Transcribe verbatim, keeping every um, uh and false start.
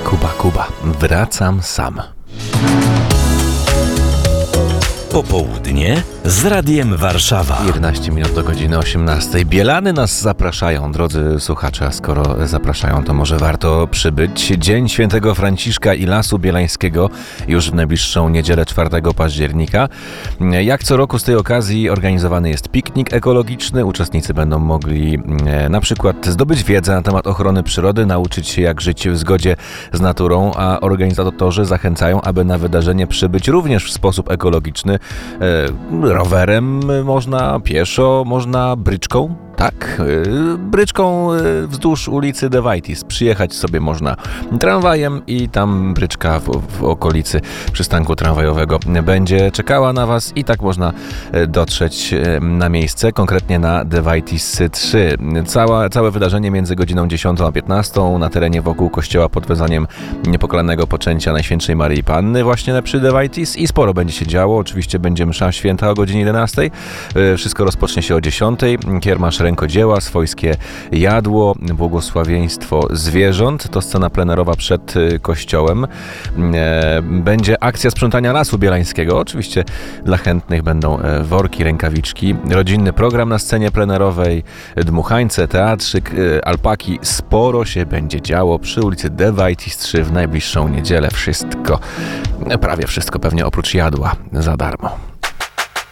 Kuba, Kuba, wracam sam. Popołudnie z Radiem Warszawa. jedenaście minut do godziny osiemnastej. Bielany nas zapraszają, drodzy słuchacze, a skoro zapraszają, to może warto przybyć. Dzień Świętego Franciszka i Lasu Bielańskiego już w najbliższą niedzielę czwartego października. Jak co roku z tej okazji organizowany jest piknik ekologiczny. Uczestnicy będą mogli e, na przykład zdobyć wiedzę na temat ochrony przyrody, nauczyć się jak żyć w zgodzie z naturą, a organizatorzy zachęcają, aby na wydarzenie przybyć również w sposób ekologiczny. E, rowerem można, pieszo można, bryczką. Tak, yy, bryczką yy, wzdłuż ulicy De Waitis. Przyjechać sobie można tramwajem i tam bryczka w, w okolicy przystanku tramwajowego będzie czekała na Was i tak można yy, dotrzeć yy, na miejsce, konkretnie na De Waitis trzy. Cała, całe wydarzenie między godziną dziesiątą a piętnastą na terenie wokół kościoła pod wezwaniem niepokalanego poczęcia Najświętszej Maryi Panny właśnie przy De Waitis i sporo będzie się działo. Oczywiście będzie msza święta o godzinie jedenastej. Yy, wszystko rozpocznie się o dziesiątej. Kiermasz rękodzieła, swojskie jadło, błogosławieństwo zwierząt. To scena plenerowa przed kościołem. Będzie akcja sprzątania Lasu Bielańskiego. Oczywiście dla chętnych będą worki, rękawiczki. Rodzinny program na scenie plenerowej, dmuchańce, teatrzyk, alpaki. Sporo się będzie działo przy ulicy De Waitis trzy w najbliższą niedzielę. Wszystko, prawie wszystko pewnie oprócz jadła za darmo.